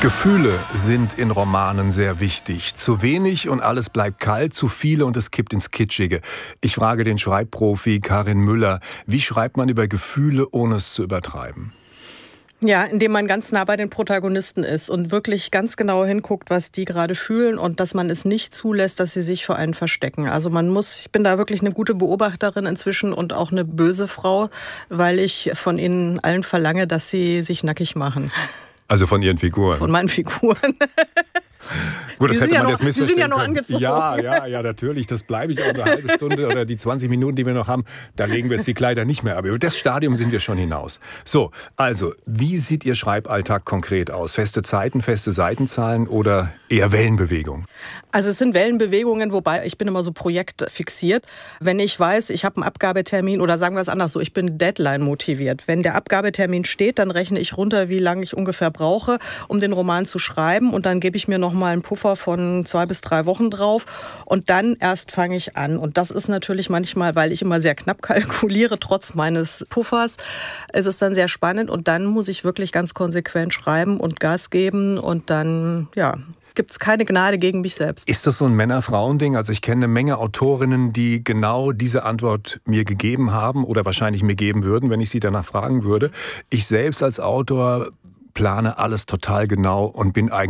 Gefühle sind in Romanen sehr wichtig. Zu wenig und alles bleibt kalt, zu viele und es kippt ins Kitschige. Ich frage den Schreibprofi Karin Müller, wie schreibt man über Gefühle, ohne es zu übertreiben? Ja, indem man ganz nah bei den Protagonisten ist und wirklich ganz genau hinguckt, was die gerade fühlen und dass man es nicht zulässt, dass sie sich vor einen verstecken. Also ich bin da wirklich eine gute Beobachterin inzwischen und auch eine böse Frau, weil ich von ihnen allen verlange, dass sie sich nackig machen. Also von Ihren Figuren? Von meinen Figuren. Gut, das hätte man jetzt missverstehen Sie sind ja noch können. angezogen. Ja, natürlich. Das bleibe ich auch eine halbe Stunde oder die 20 Minuten, die wir noch haben. Da legen wir jetzt die Kleider nicht mehr. Aber über das Stadium sind wir schon hinaus. So, also, wie sieht Ihr Schreiballtag konkret aus? Feste Zeiten, feste Seitenzahlen oder eher Wellenbewegung? Also es sind Wellenbewegungen, wobei ich bin immer so projektfixiert. Wenn ich weiß, ich habe einen Abgabetermin oder sagen wir es anders so, ich bin Deadline motiviert. Wenn der Abgabetermin steht, dann rechne ich runter, wie lange ich ungefähr brauche, um den Roman zu schreiben. Und dann gebe ich mir noch mal einen Puffer von 2 bis 3 Wochen drauf. Und dann erst fange ich an. Und das ist natürlich manchmal, weil ich immer sehr knapp kalkuliere, trotz meines Puffers, ist es dann sehr spannend. Und dann muss ich wirklich ganz konsequent schreiben und Gas geben. Und dann, gibt es keine Gnade gegen mich selbst. Ist das so ein Männer-Frauen-Ding? Also ich kenne eine Menge Autorinnen, die genau diese Antwort mir gegeben haben oder wahrscheinlich mir geben würden, wenn ich sie danach fragen würde. Ich selbst als Autor plane alles total genau und bin eigentlich